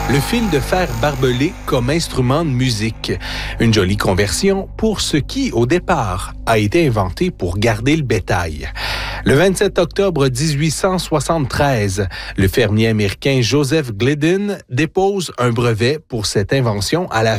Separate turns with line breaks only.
Le fil de fer barbelé comme instrument de musique. Une jolie conversion pour ce qui, au départ, a été inventé pour garder le bétail. Le 27 octobre 1873, le fermier américain Joseph Glidden dépose un brevet pour cette invention à la